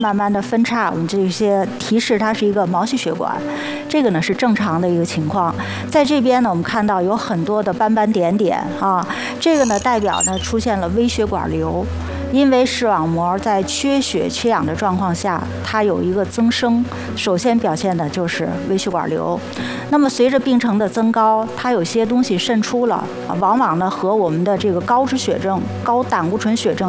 慢慢的分叉，我们这些提示它是一个毛细血管，这个呢是正常的一个情况。在这边呢，我们看到有很多的斑斑点点啊，这个呢代表呢出现了微血管瘤。因为视网膜在缺血缺氧的状况下，它有一个增生，首先表现的就是微血管瘤。那么随着病程的增高，它有些东西渗出了，往往呢和我们的这个高脂血症、高胆固醇血症